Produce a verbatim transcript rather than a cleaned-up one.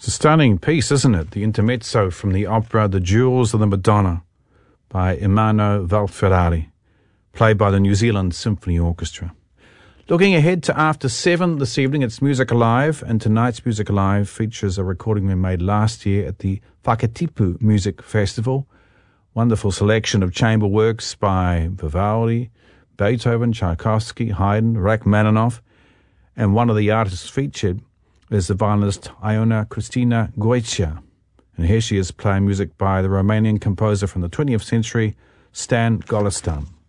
It's a stunning piece, isn't it? The intermezzo from the opera The Jewels of the Madonna by Ermanno Valferrari, played by the New Zealand Symphony Orchestra. Looking ahead to after seven this evening, it's Music Alive, and tonight's Music Alive features a recording we made last year at the Whakatipu Music Festival. Wonderful selection of chamber works by Vivaldi, Beethoven, Tchaikovsky, Haydn, Rachmaninoff, and one of the artists featured is the violinist Iona Cristina Goitia. And here she is playing music by the Romanian composer from the twentieth century, Stan Golistan.